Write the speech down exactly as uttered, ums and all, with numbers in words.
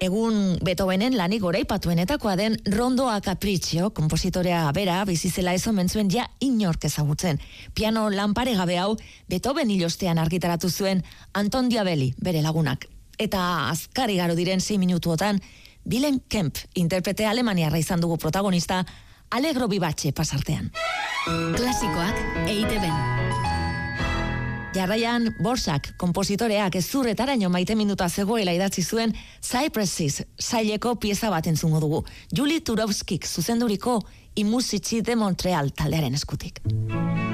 Egun Beethovenen lanik goraipatuenetakoa den Rondo a Capriccio, konpositorea bera bizizela ez omen zuen ja inork ezagutzen. Piano lanparegabe hau Beethoven hilostean argitaratu zuen Anton Diabelli bere lagunak. Eta azkar igaro diren sei minutuotan Willem Kemp interprete alemaniarra izan dugu protagonista Allegro vivace pasartean. Klasikoak E I Te Ben. Jarraian, Borsak, konpositoreak ezurretaraino maite minuta zegoela idatzi zuen Cypresses saileko pieza bat entzungo dugu. Julie Turovskik zuzenduriko I Musici de Montreal taldearen eskutik.